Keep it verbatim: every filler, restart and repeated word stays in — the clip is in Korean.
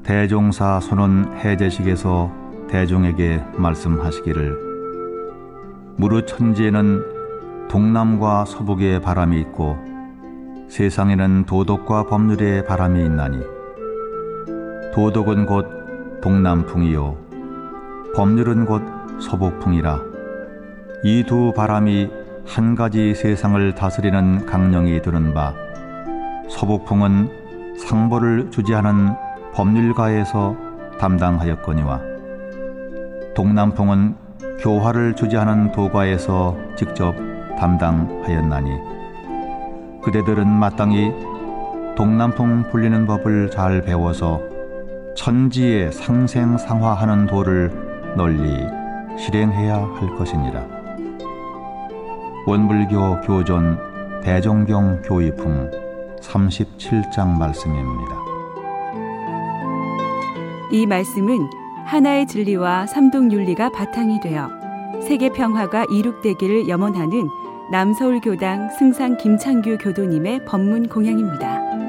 대종사 손은 해제식에서 대종에게 말씀하시기를 무릇 천지에는 동남과 서북의 바람이 있고 세상에는 도덕과 법률의 바람이 있나니 도덕은 곧 동남풍이요 법률은 곧 서북풍이라. 이 두 바람이 한 가지 세상을 다스리는 강령이 드는 바 서북풍은 상보를 주지하는 법률가에서 담당하였거니와 동남풍은 교화를 주지하는 도가에서 직접 담당하였나니 그대들은 마땅히 동남풍 불리는 법을 잘 배워서 천지에 상생상화하는 도를 널리 실행해야 할 것이니라. 원불교 교존 대종경 교의풍 삼십칠 장 말씀입니다. 이 말씀은 하나의 진리와 삼동윤리가 바탕이 되어 세계 평화가 이룩되기를 염원하는 남서울교당 승상 김창규 교도님의 법문 공양입니다.